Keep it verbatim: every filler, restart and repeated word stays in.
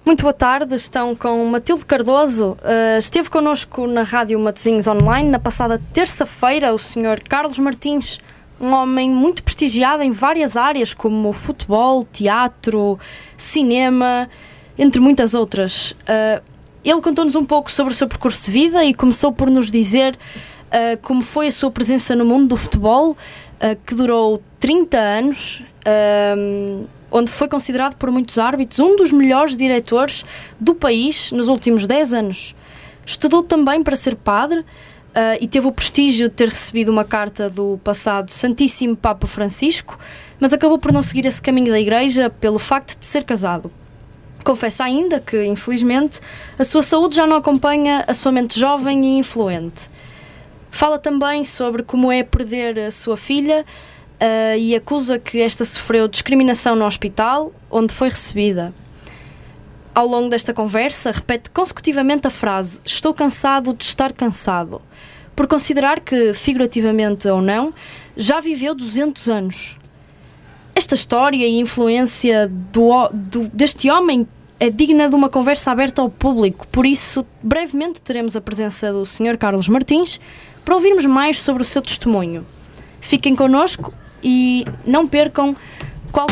Muito boa tarde, estão com Matilde Cardoso. Uh, esteve connosco na Rádio Matosinhos Online na passada terça-feira o senhor Carlos Martins, um homem muito prestigiado em várias áreas como futebol, teatro, cinema, entre muitas outras. Uh, ele contou-nos um pouco sobre o seu percurso de vida e começou por nos dizer uh, como foi a sua presença no mundo do futebol, uh, que durou trinta anos, uh, onde foi considerado por muitos árbitros um dos melhores diretores do país nos últimos dez anos. Estudou também para ser padre uh, e teve o prestígio de ter recebido uma carta do passado Santíssimo Papa Francisco, mas acabou por não seguir esse caminho da Igreja pelo facto de ser casado. Confessa ainda que, infelizmente, a sua saúde já não acompanha a sua mente jovem e influente. Fala também sobre como é perder a sua filha uh, e acusa que esta sofreu discriminação no hospital onde foi recebida. Ao longo desta conversa, repete consecutivamente a frase "estou cansado de estar cansado", por considerar que, figurativamente ou não, já viveu duzentos anos. Esta história e influência do, do, deste homem é digna de uma conversa aberta ao público, por isso, brevemente teremos a presença do senhor Carlos Martins para ouvirmos mais sobre o seu testemunho. Fiquem connosco e não percam